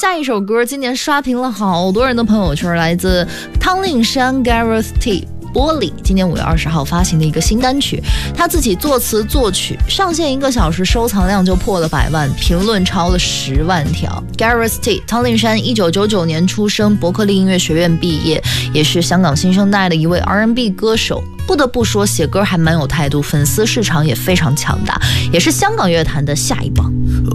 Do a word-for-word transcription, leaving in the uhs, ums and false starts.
下一首歌今年刷屏了好多人的朋友圈，来自汤令山 Gareth T。玻璃今年五月二十号发行的一个新单曲，他自己作词作曲，上线一个小时收藏量就破了百万，评论超了十万条。Gareth T 汤令山一九九九年出生，伯克利音乐学院毕业，也是香港新生代的一位 R and B 歌手。不得不说，写歌还蛮有态度，粉丝市场也非常强大，也是香港乐坛的下一棒。